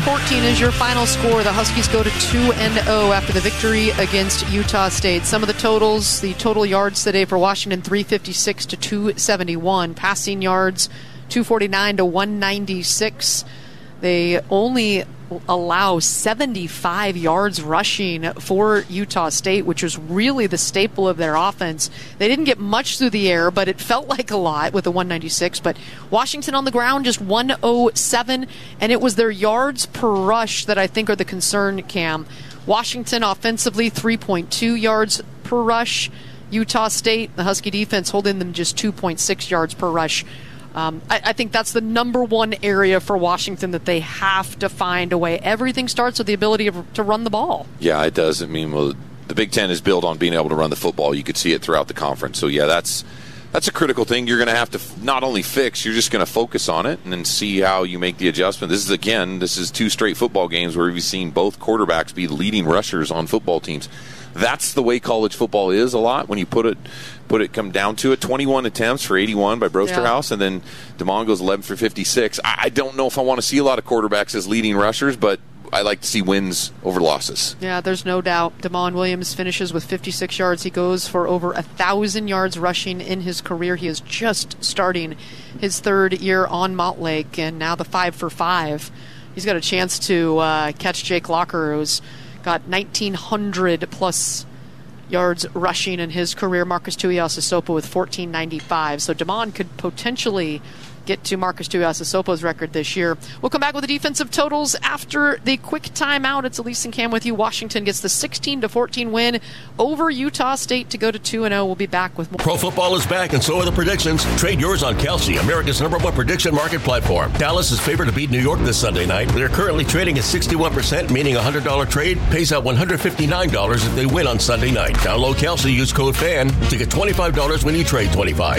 16-14 is your final score. The Huskies go to 2-0 after the victory against Utah State. Some of the totals, the total yards today for Washington, 356 to 271. Passing yards, 249 to 196. They only allow 75 yards rushing for Utah State, which was really the staple of their offense. They didn't get much through the air, but it felt like a lot with the 196. But Washington on the ground, just 107, and it was their yards per rush that I think are the concern, Cam. Washington offensively, 3.2 yards per rush. Utah State, the Husky defense, holding them just 2.6 yards per rush. I think that's the number one area for Washington that they have to find a way. Everything starts with the ability to run the ball. Yeah, it does. I mean, well, the Big Ten is built on being able to run the football. You could see it throughout the conference. So, yeah, that's a critical thing you're going to have to not only fix, you're just going to focus on it and then see how you make the adjustment. This is two straight football games where we've seen both quarterbacks be leading rushers on football teams. That's the way college football is a lot when you come down to it. 21 attempts for 81 by Brosterhouse, and then DeMond goes 11 for 56. I don't know if I want to see a lot of quarterbacks as leading rushers, but I like to see wins over losses. Yeah, there's no doubt. DeMond Williams finishes with 56 yards. He goes for over 1,000 yards rushing in his career. He is just starting his third year on Montlake, and now the 5 for 5. He's got a chance to catch Jake Locker, who's got 1,900 plus yards rushing in his career. Marcus Tuiasosopo with 1,495. So DeMond could potentially get to Marcus Tuiasosopo's record this year. We'll come back with the defensive totals after the quick timeout. It's Elise and Cam with you. Washington gets the 16-14 win over Utah State to go to 2-0. We'll be back with more. Pro football is back, and so are the predictions. Trade yours on Kelsey, America's #1 prediction market platform. Dallas is favored to beat New York this Sunday night. They're currently trading at 61%, meaning a $100 trade pays out $159 if they win on Sunday night. Download Kelsey, use code FAN to get $25 when you trade 25.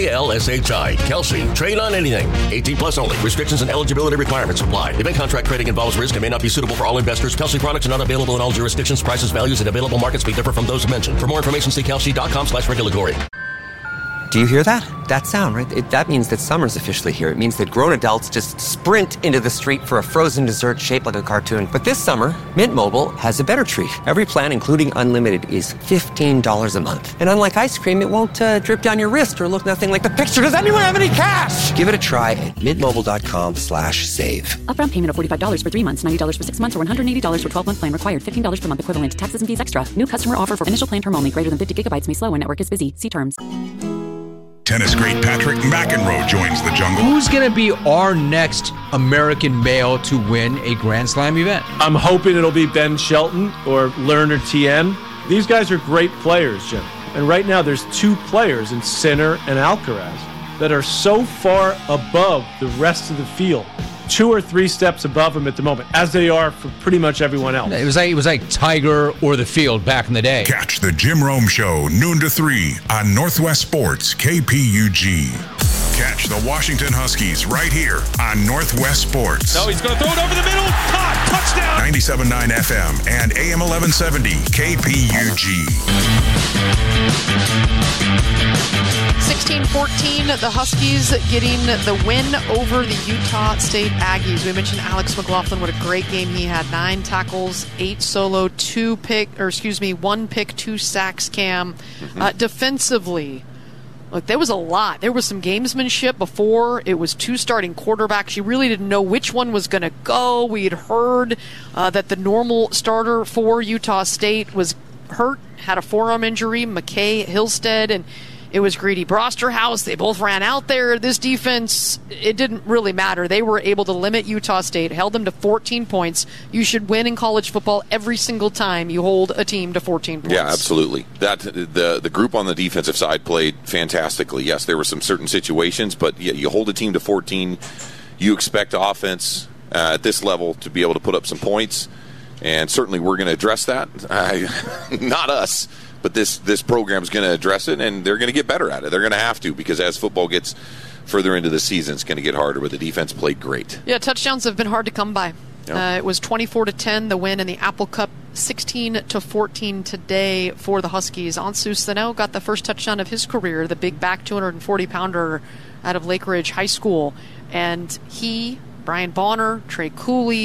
KALSHI. Kelsey. Trade on anything. 18 plus only. Restrictions and eligibility requirements apply. Event contract trading involves risk and may not be suitable for all investors. Kelsey products are not available in all jurisdictions. Prices, values, and available markets may differ from those mentioned. For more information, see kelsey.com/regulatory. Do you hear that? That sound, right? That means that summer's officially here. It means that grown adults just sprint into the street for a frozen dessert shaped like a cartoon. But this summer, Mint Mobile has a better treat. Every plan, including unlimited, is $15 a month. And unlike ice cream, it won't drip down your wrist or look nothing like the picture. Does anyone have any cash? Give it a try at mintmobile.com/save. Upfront payment of $45 for 3 months, $90 for 6 months, or $180 for 12-month plan required. $15 per month equivalent. Taxes and fees extra. New customer offer for initial plan term only. Greater than 50 gigabytes may slow when network is busy. See terms. Tennis great Patrick McEnroe joins the jungle. Who's going to be our next American male to win a Grand Slam event? I'm hoping it'll be Ben Shelton or Lerner Tien. These guys are great players, Jim. And right now there's 2 players in Sinner and Alcaraz that are so far above the rest of the field. 2 or 3 steps above them at the moment, as they are for pretty much everyone else. It was like Tiger or the field back in the day. Catch the Jim Rome Show, noon to 3 on Northwest Sports, KPUG. Catch the Washington Huskies right here on Northwest Sports. No, he's going to throw it over the middle. Caught. Touchdown. 97.9 FM and AM 1170, KPUG. 16-14, the Huskies getting the win over the Utah State Aggies. We mentioned Alex McLaughlin, what a great game he had. 9 tackles, 8 solo, 1 pick, 2 sacks, Cam. Defensively, look, there was a lot. There was some gamesmanship before. It was 2 starting quarterbacks. You really didn't know which one was going to go. We had heard that the normal starter for Utah State was hurt, had a forearm injury, McKay Hillstead, and it was Greedy Brosterhouse. They both ran out there. This defense, it didn't really matter. They were able to limit Utah State, held them to 14 points. You should win in college football every single time you hold a team to 14 points. Yeah, absolutely. The group on the defensive side played fantastically. Yes, there were some certain situations, but you hold a team to 14. You expect offense at this level to be able to put up some points, and certainly we're going to address that. Not us. But this program is going to address it, and they're going to get better at it. They're going to have to, because as football gets further into the season, it's going to get harder. But the defense played great. Yeah, touchdowns have been hard to come by. Yep. It was 24-10, the win in the Apple Cup. 16-14 today for the Huskies. Ansu Sano got the first touchdown of his career, the big back 240-pounder out of Lake Ridge High School. And he, Brian Bonner, Trey Cooley,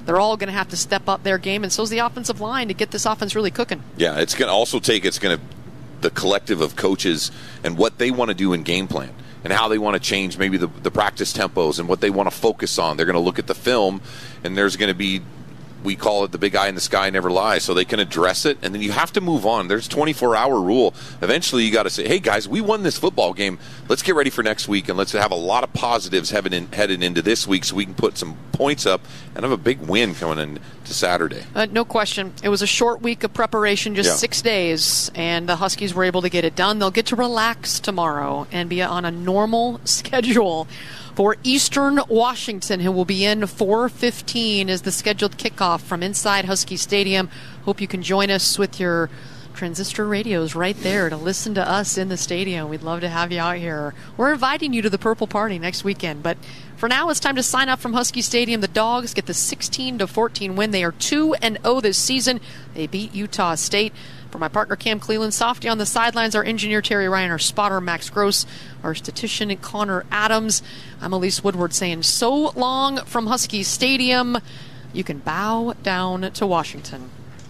they're all going to have to step up their game, and so's the offensive line to get this offense really cooking. Yeah, it's going to also take the collective of coaches and what they want to do in game plan and how they want to change maybe the practice tempos and what they want to focus on. They're going to look at the film, and there's going to be, we call it the big eye in the sky never lies, so they can address it, and then you have to move on. There's a 24-hour rule. Eventually you got to say, hey guys, we won this football game. Let's get ready for next week, and let's have a lot of positives headed into this week so we can put some points up and have a big win coming into Saturday. No question. It was a short week of preparation, just 6 days, and the Huskies were able to get it done. They'll get to relax tomorrow and be on a normal schedule for Eastern Washington, who will be in 4:15 is the scheduled kickoff from inside Husky Stadium. Hope you can join us with your transistor radios right there to listen to us in the stadium. We'd love to have you out here. We're inviting you to the Purple Party next weekend. But for now, it's time to sign up from Husky Stadium. The Dogs get the 16-14 win. They are 2-0 this season. They beat Utah State. For my partner Cam Cleland, Softy on the sidelines, our engineer Terry Ryan, our spotter Max Gross, our statistician Connor Adams. I'm Elise Woodward saying so long from Husky Stadium. You can bow down to Washington.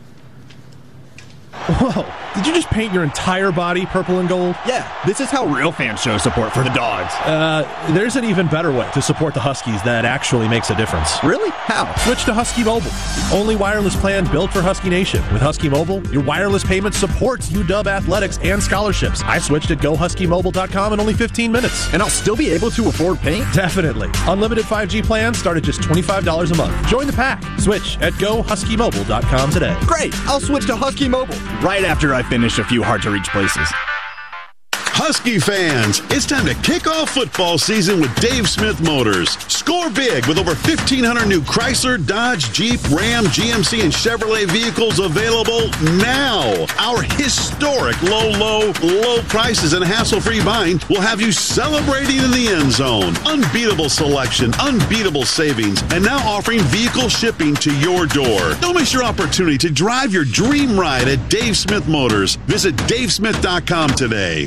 Whoa, did you just paint your entire body purple and gold? Yeah, this is how real fans show support for the Dogs. There's an even better way to support the Huskies that actually makes a difference. Really? How? Switch to Husky Mobile, the only wireless plan built for Husky Nation. With Husky Mobile, your wireless payment supports UW athletics and scholarships. I switched at GoHuskyMobile.com in only 15 minutes. And I'll still be able to afford paint? Definitely. Unlimited 5G plans start at just $25 a month. Join the pack. Switch at GoHuskyMobile.com today. Great, I'll switch to Husky Mobile right after I finish a few hard-to-reach places. Husky fans, it's time to kick off football season with Dave Smith Motors. Score big with over 1,500 new Chrysler, Dodge, Jeep, Ram, GMC, and Chevrolet vehicles available now. Our historic low prices and hassle-free buying will have you celebrating in the end zone. Unbeatable selection, unbeatable savings, and now offering vehicle shipping to your door. Don't miss your opportunity to drive your dream ride at Dave Smith Motors. Visit davesmith.com today.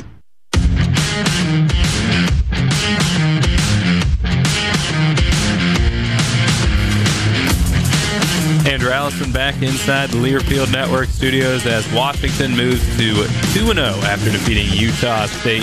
Andrew Allison back inside the Learfield Network studios as Washington moves to 2-0 after defeating Utah State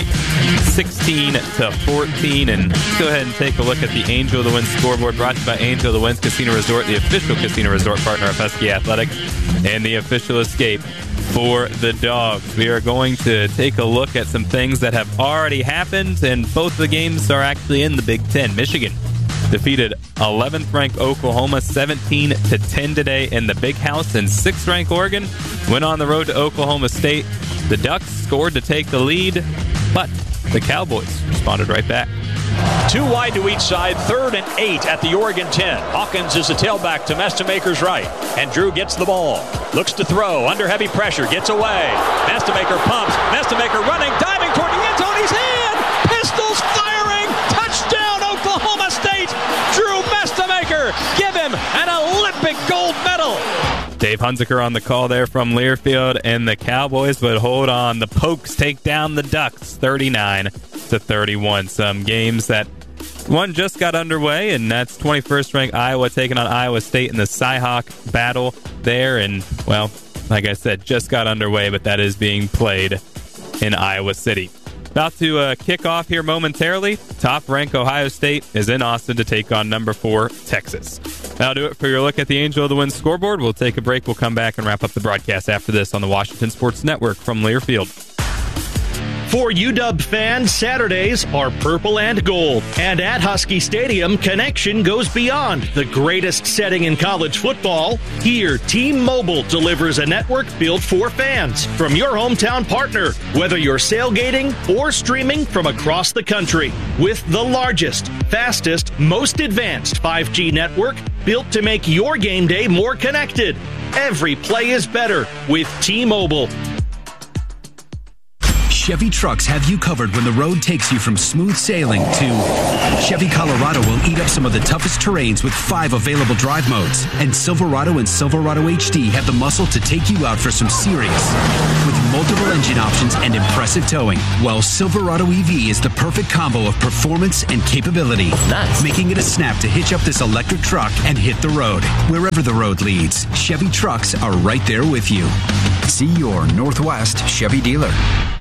16-14. And let's go ahead and take a look at the Angel of the Wind scoreboard, brought to you by Angel of the Winds Casino Resort, the official casino resort partner of Husky Athletics, and the official escape for the Dogs. We are going to take a look at some things that have already happened, and both the games are actually in the Big Ten. Michigan defeated 11th-ranked Oklahoma 17-10 today in the Big House, and 6th-ranked Oregon went on the road to Oklahoma State. The Ducks scored to take the lead, but the Cowboys responded right back. 2 wide to each side, 3rd and 8 at the Oregon 10. Hawkins is the tailback to Mestemaker's right, and Drew gets the ball. Looks to throw, under heavy pressure, gets away. Mestemaker pumps, Mestemaker running, diving toward the end zone, he's in! Pistols firing, touchdown Oklahoma State! Drew Mestemaker, give him an Olympic gold medal! Dave Hunziker on the call there from Learfield, and the Cowboys would hold on. The Pokes take down the Ducks 39-31. Some games that one just got underway, and that's 21st ranked Iowa taking on Iowa State in the Cyhawk battle there. And, well, like I said, just got underway, but that is being played in Iowa City. About to kick off here momentarily. Top-ranked Ohio State is in Austin to take on number 4 Texas. That'll do it for your look at the Angel of the Wind scoreboard. We'll take a break. We'll come back and wrap up the broadcast after this on the Washington Sports Network from Learfield. For UW fans, Saturdays are purple and gold. And at Husky Stadium, connection goes beyond the greatest setting in college football. Here, T-Mobile delivers a network built for fans from your hometown partner, whether you're sailgating or streaming from across the country. With the largest, fastest, most advanced 5G network built to make your game day more connected. Every play is better with T-Mobile. Chevy trucks have you covered when the road takes you from smooth sailing to Chevy Colorado will eat up some of the toughest terrains with 5 available drive modes. And Silverado and Silverado HD have the muscle to take you out for some serious with multiple engine options and impressive towing, while Silverado EV is the perfect combo of performance and capability. Nice. Making it a snap to hitch up this electric truck and hit the road. Wherever the road leads, Chevy trucks are right there with you. See your Northwest Chevy dealer.